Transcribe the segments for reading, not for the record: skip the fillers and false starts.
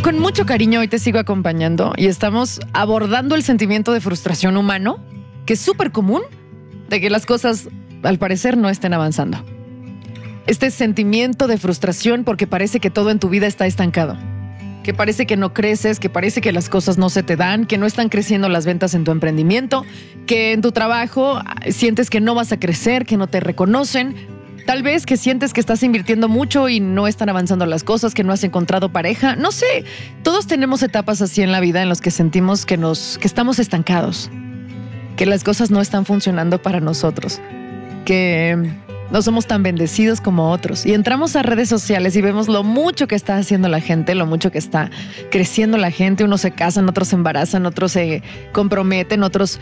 con mucho cariño hoy te sigo acompañando y estamos abordando el sentimiento de frustración humano, que es súper común, de que las cosas al parecer no estén avanzando. Este sentimiento de frustración porque parece que todo en tu vida está estancado, que parece que no creces, que parece que las cosas no se te dan, que no están creciendo las ventas en tu emprendimiento, que en tu trabajo sientes que no vas a crecer, que no te reconocen. Tal vez que sientes que estás invirtiendo mucho y no están avanzando las cosas, que no has encontrado pareja. No sé, todos tenemos etapas así en la vida en las que sentimos que estamos estancados, que las cosas no están funcionando para nosotros, que no somos tan bendecidos como otros. Y entramos a redes sociales y vemos lo mucho que está haciendo la gente, lo mucho que está creciendo la gente. Unos se casan, otros se embarazan, otros se comprometen, otros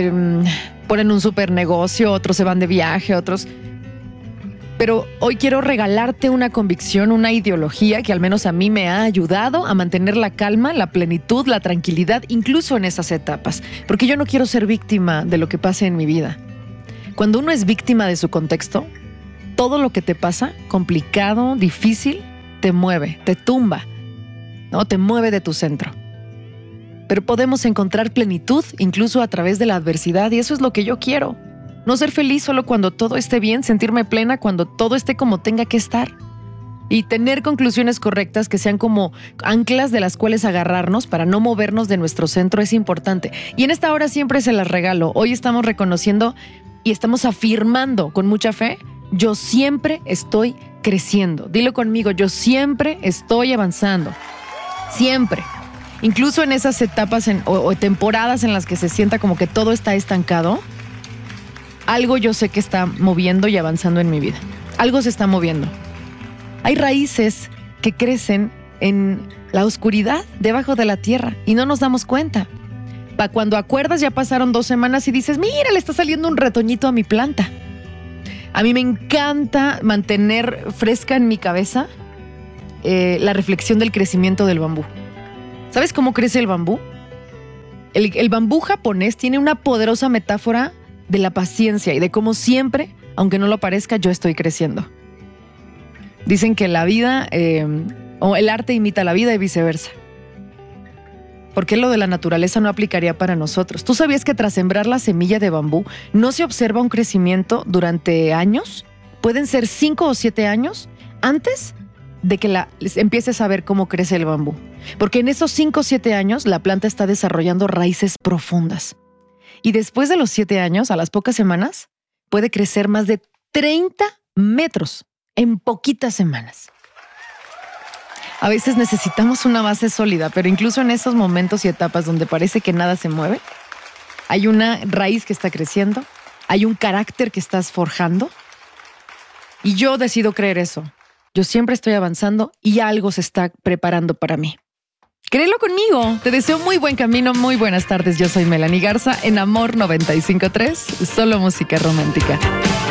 ponen un super negocio, otros se van de viaje, otros... Pero hoy quiero regalarte una convicción, una ideología que al menos a mí me ha ayudado a mantener la calma, la plenitud, la tranquilidad, incluso en esas etapas. Porque yo no quiero ser víctima de lo que pase en mi vida. Cuando uno es víctima de su contexto, todo lo que te pasa, complicado, difícil, te mueve, te tumba, ¿no? Te mueve de tu centro. Pero podemos encontrar plenitud incluso a través de la adversidad y eso es lo que yo quiero. No ser feliz solo cuando todo esté bien, sentirme plena cuando todo esté como tenga que estar. Y tener conclusiones correctas que sean como anclas de las cuales agarrarnos para no movernos de nuestro centro es importante. Y en esta hora siempre se las regalo. Hoy estamos reconociendo y estamos afirmando con mucha fe, yo siempre estoy creciendo. Dilo conmigo, yo siempre estoy avanzando. Siempre. Incluso en esas etapas o temporadas en las que se sienta como que todo está estancado, algo yo sé que está moviendo y avanzando en mi vida. Algo se está moviendo. Hay raíces que crecen en la oscuridad debajo de la tierra y no nos damos cuenta. Cuando acuerdas ya pasaron 2 semanas y dices, mira, le está saliendo un retoñito a mi planta. A mí me encanta mantener fresca en mi cabeza la reflexión del crecimiento del bambú. ¿Sabes cómo crece el bambú? El bambú japonés tiene una poderosa metáfora de la paciencia y de cómo siempre, aunque no lo parezca, yo estoy creciendo. Dicen que la vida o el arte imita la vida y viceversa. ¿Por qué lo de la naturaleza no aplicaría para nosotros? ¿Tú sabías que tras sembrar la semilla de bambú no se observa un crecimiento durante años? Pueden ser 5 o 7 años antes de que empieces a ver cómo crece el bambú. Porque en esos 5 o 7 años la planta está desarrollando raíces profundas. Y después de los 7 años, a las pocas semanas, puede crecer más de 30 metros en poquitas semanas. A veces necesitamos una base sólida, pero incluso en esos momentos y etapas donde parece que nada se mueve, hay una raíz que está creciendo, hay un carácter que estás forjando. Y yo decido creer eso. Yo siempre estoy avanzando y algo se está preparando para mí. Créelo conmigo. Te deseo muy buen camino, muy buenas tardes. Yo soy Melanie Garza en Amor 95.3, solo música romántica.